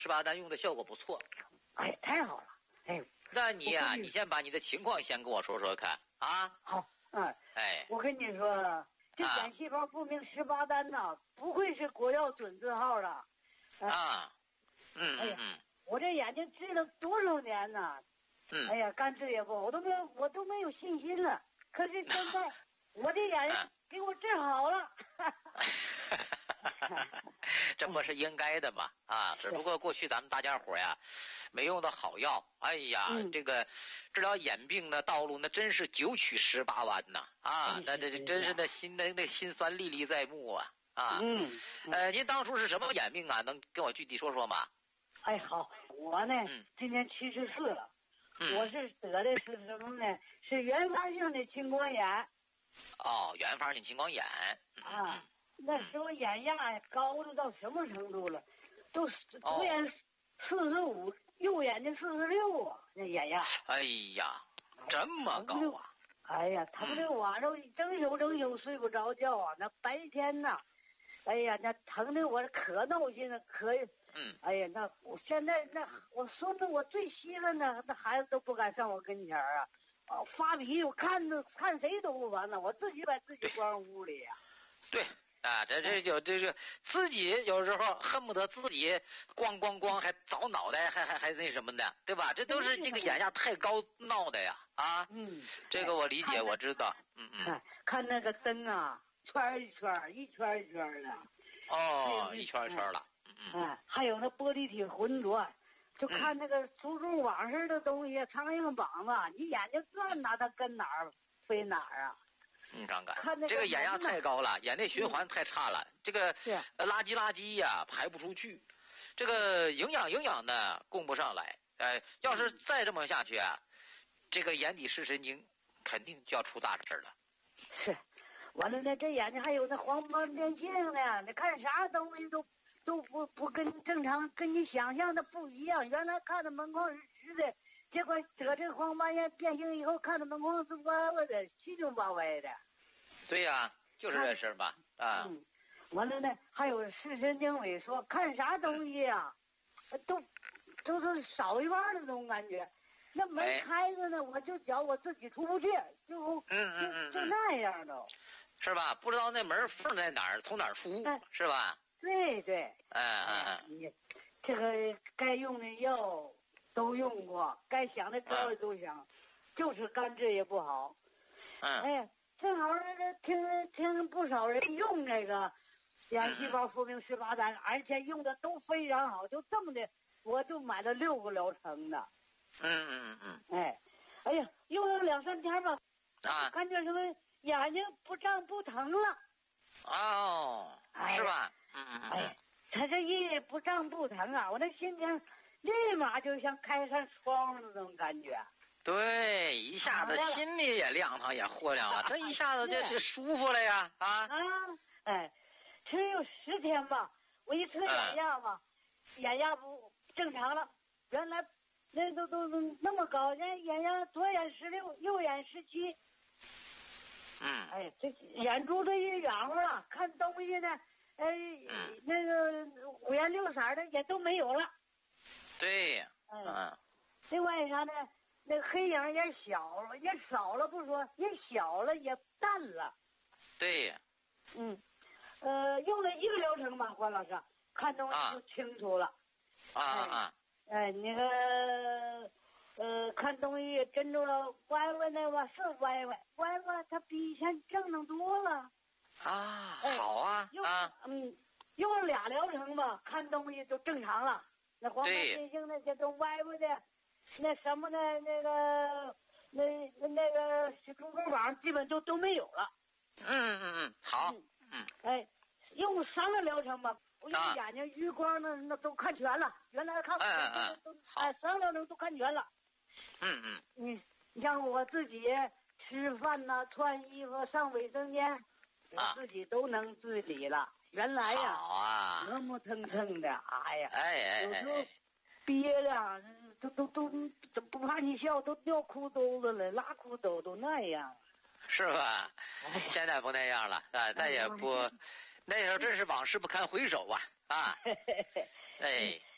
十八单用的效果不错。 哎，太好了。哎， 那你呀，你先把你的情况先跟我说说看啊。 好， 哎， 我跟你说，这眼细胞不明18单呐，不会是国药准字号了。我这眼睛治了多少年呐？哎呀，干治也不好，我都没有信心了。可是现在我这眼睛给我治好了。 这不是应该的吗？只不过过去咱们大家伙呀，没用到好药。哎呀，这个治疗眼病的道路那真是9曲18弯呐！那这真是那心酸历历在目啊！您当初是什么眼病啊？能跟我具体说说吗？ 哎，好，我呢，今年74了。我是得的是什么呢？是原发性的青光眼。 原发性青光眼。 那时候眼压高的到什么程度了？都左眼45，右眼睛46啊！那眼压。 哎呀，这么高啊！ 哎呀，疼的晚上整宿睡不着觉啊！那白天呐，哎呀，那疼的我可闹心了，哎呀，那我现在我孙子我最稀罕呢，那孩子都不敢上我跟前啊！发脾气，我看谁都不烦呢，我自己把自己关屋里呀。 对。这就自己有时候恨不得自己咣还凿脑袋，还那什么的，对吧？这都是这个眼压太高闹的呀！这个我理解，我知道。 看那个灯啊，圈一圈的。 一圈一圈了。 还有那玻璃体浑浊，就看那个蜘蛛网似的东西，苍蝇膀子，你眼睛转哪，它跟哪儿飞哪儿啊？ 你看这个眼压太高了，眼内循环太差了，这个垃圾呀排不出去，这个营养呢供不上来。要是再这么下去啊，这个眼底视神经肯定就要出大事了。 是，完了呢，这眼睛还有那黄斑变性呢，你看啥东西都不跟正常跟你想象的不一样。原来看的门框是直的，结果得这黄斑变性以后，看的门框是歪歪的，七扭八歪的。 对呀，就是这事儿吧。 完了呢，还有视神经萎缩，看啥东西啊，都是少一半的那种感觉。那门开着呢，我就觉我自己出不去，就那样都。 是吧？不知道那门缝在哪儿，从哪儿出，是吧？ 对。你这个该用的药都用过，该想的招也都想，就是肝治也不好。哎呀，正好听不少人用这个眼细胞复明18单，而且用的都非常好，就这么的，我就买了6个疗程的。哎呀，用了2-3天吧，感觉什么眼睛不胀不疼了。 是吧？ 他这一不胀不疼啊，我那心情立马就像开扇窗的那种感觉。 对，一下子心里也亮堂也豁亮了，这一下子就舒服了呀！ 只有10天吧，我一测眼压吧，眼压不正常了，原来那都那么高，人眼压左眼16，右眼17。这眼珠子也圆乎了，看东西呢，那个5颜6色的也都没有了。 对呀。 另外啥呢？那个黑影也小了，也少了不说，也小了，也淡了。 对呀。 用了1个疗程吧，关老师，看东西就清楚了。那个看东西真着了，歪歪的吧是歪歪，它比以前正能多了。 好啊。 用了2疗程吧，看东西就正常了。那黄斑变性那些都歪歪的。那什么呢？那个蜘蛛网基本都没有了。 好。 用3个疗程吧，我用眼睛余光那都看全了。原来看都3个疗程都看全了。你像我自己吃饭呐、穿衣服、上卫生间，我自己都能自理了。原来呀，磨磨蹭蹭的，有时候憋的都不怕你笑，都掉裤兜子了，拉裤兜都那样， 是吧？现在不那样了再也不，那时候真是往事不堪回首啊！